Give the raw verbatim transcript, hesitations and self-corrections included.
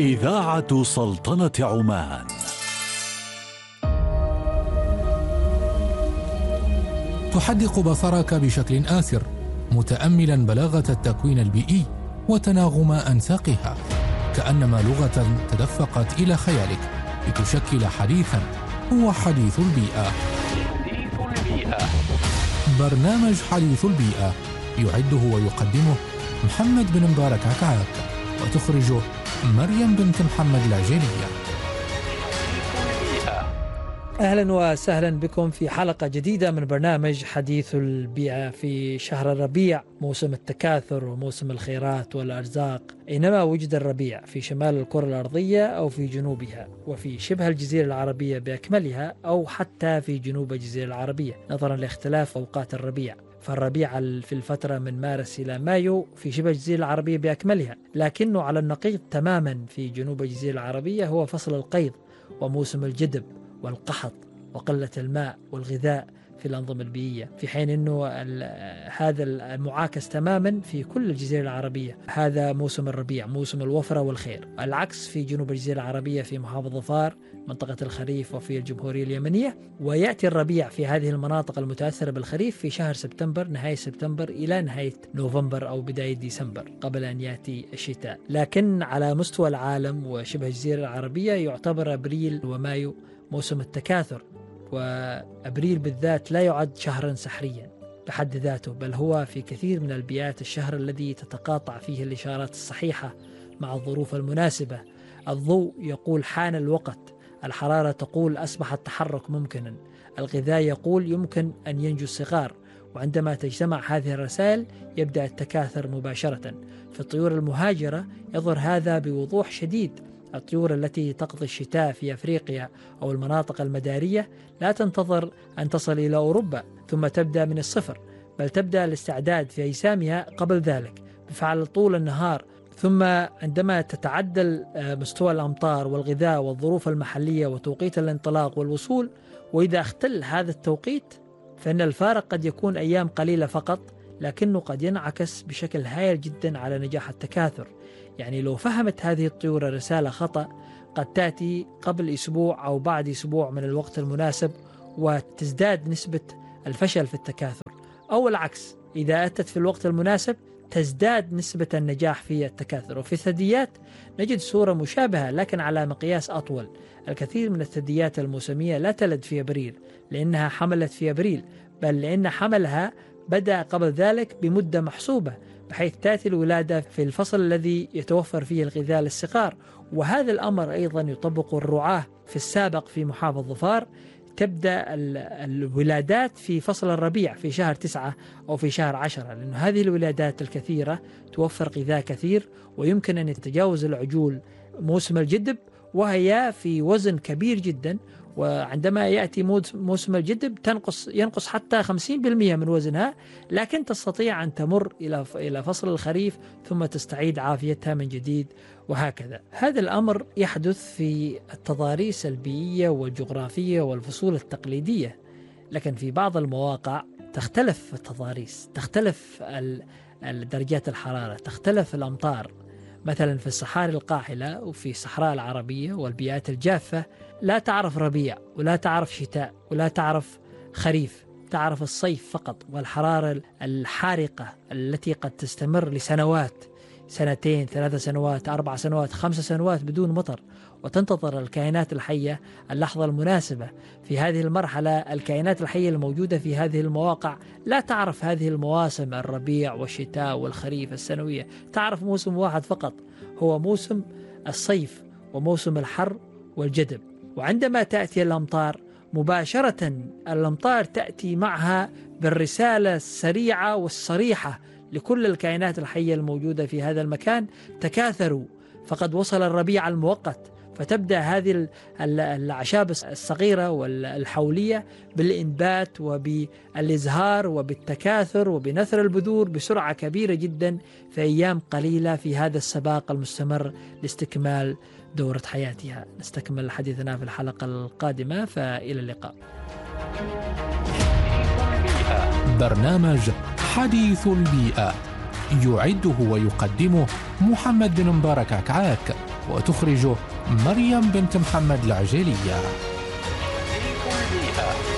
إذاعة سلطنة عمان. تحدق بصرك بشكل آثر متأملا بلاغة التكوين البيئي وتناغم أنساقها، كأنما لغة تدفقت إلى خيالك لتشكل حديثا هو حديث البيئة. حديث البيئة، برنامج حديث البيئة يعده ويقدمه محمد بن مبارك عكعاك، وتخرجه مريم بنت محمد العجيلية. أهلا وسهلا بكم في حلقة جديدة من برنامج حديث البيئة في شهر الربيع، موسم التكاثر وموسم الخيرات والأرزاق. أينما وجد الربيع في شمال الكرة الأرضية أو في جنوبها، وفي شبه الجزيرة العربية بأكملها أو حتى في جنوب الجزيرة العربية، نظرا لاختلاف أوقات الربيع. فالربيع في الفترة من مارس إلى مايو في شبه الجزيرة العربية بأكملها، لكنه على النقيض تماما في جنوب الجزيرة العربية هو فصل القيض وموسم الجدب والقحط وقلة الماء والغذاء في الأنظمة البيئية، في حين أنه هذا المعاكس تماما في كل الجزيرة العربية. هذا موسم الربيع، موسم الوفرة والخير. العكس في جنوب الجزيرة العربية في محافظة ظفار، منطقة الخريف، وفي الجمهورية اليمنية. ويأتي الربيع في هذه المناطق المتأثرة بالخريف في شهر سبتمبر، نهاية سبتمبر إلى نهاية نوفمبر أو بداية ديسمبر، قبل أن يأتي الشتاء. لكن على مستوى العالم وشبه الجزيرة العربية يعتبر أبريل ومايو موسم التكاثر، وأبريل بالذات لا يعد شهرا سحريا بحد ذاته، بل هو في كثير من البيئات الشهر الذي تتقاطع فيه الإشارات الصحيحة مع الظروف المناسبة. الضوء يقول حان الوقت، الحرارة تقول أصبح التحرك ممكنا، الغذاء يقول يمكن أن ينجو الصغار. وعندما تجتمع هذه الرسائل يبدأ التكاثر مباشرة. في الطيور المهاجرة يظهر هذا بوضوح شديد. الطيور التي تقضي الشتاء في أفريقيا أو المناطق المدارية لا تنتظر أن تصل إلى أوروبا ثم تبدأ من الصفر، بل تبدأ الاستعداد في أجسامها قبل ذلك بفعل طول النهار. ثم عندما تتعدل مستوى الأمطار والغذاء والظروف المحلية وتوقيت الانطلاق والوصول، وإذا اختل هذا التوقيت فإن الفارق قد يكون أيام قليلة فقط، لكنه قد ينعكس بشكل هائل جدا على نجاح التكاثر. يعني لو فهمت هذه الطيور الرسالة خطأ قد تأتي قبل أسبوع أو بعد أسبوع من الوقت المناسب وتزداد نسبة الفشل في التكاثر، أو العكس، إذا أتت في الوقت المناسب تزداد نسبة النجاح في التكاثر. وفي الثدييات نجد صورة مشابهة لكن على مقياس أطول. الكثير من الثدييات الموسمية لا تلد في أبريل لأنها حملت في أبريل، بل لأن حملها بدأ قبل ذلك بمدة محسوبة، بحيث تأتي الولادة في الفصل الذي يتوفر فيه الغذاء للصغار. وهذا الأمر أيضا يطبق الرعاة في السابق في محافظة ظفار. تبدأ الولادات في فصل الربيع في شهر تسعة أو في شهر عشرة، لأن هذه الولادات الكثيرة توفر غذاء كثير ويمكن أن يتجاوز العجول موسم الجدب وهي في وزن كبير جدا. وعندما يأتي موسم الجدب تنقص ينقص حتى خمسين بالمئة من وزنها، لكن تستطيع أن تمر إلى إلى فصل الخريف ثم تستعيد عافيتها من جديد، وهكذا. هذا الأمر يحدث في التضاريس البيئية والجغرافية والفصول التقليدية، لكن في بعض المواقع تختلف التضاريس، تختلف درجات الحرارة، تختلف الأمطار. مثلا في الصحاري القاحلة وفي الصحراء العربية والبيئات الجافة لا تعرف ربيع ولا تعرف شتاء ولا تعرف خريف، تعرف الصيف فقط، والحرارة الحارقة التي قد تستمر لسنوات، سنتين، ثلاث سنوات، أربع سنوات، خمس سنوات بدون مطر. وتنتظر الكائنات الحية اللحظة المناسبة. في هذه المرحلة الكائنات الحية الموجودة في هذه المواقع لا تعرف هذه المواسم، الربيع والشتاء والخريف السنوية، تعرف موسم واحد فقط، هو موسم الصيف وموسم الحر والجدب. وعندما تأتي الأمطار مباشرة، الأمطار تأتي معها بالرسالة السريعة والصريحة لكل الكائنات الحية الموجودة في هذا المكان: تكاثروا فقد وصل الربيع المؤقت. فتبدأ هذه الأعشاب الصغيرة والحولية بالإنبات وبالإزهار وبالتكاثر وبنثر البذور بسرعة كبيرة جدا في أيام قليلة في هذا السباق المستمر لاستكمال دورة حياتها. نستكمل حديثنا في الحلقة القادمة، فإلى اللقاء. برنامج حديث البيئة يعده ويقدمه محمد بن مبارك عكعاك، وتخرجه مريم بنت محمد العجيلية. حديث البيئة.